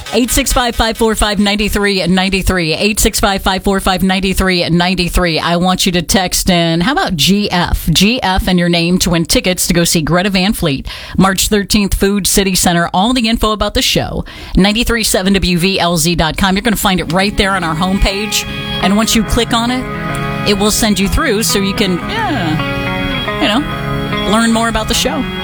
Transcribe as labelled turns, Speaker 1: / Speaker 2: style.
Speaker 1: 865-545-9393. 865-545-9393. I want you to text in. How about GF? GF and your name to win tickets to go see Greta Van Fleet. March 13th, Food City Center. All the info about the show. 937WVLZ.com. You're going to find it right there on our homepage. And once you click on it, it will send you through so you can, learn more about the show.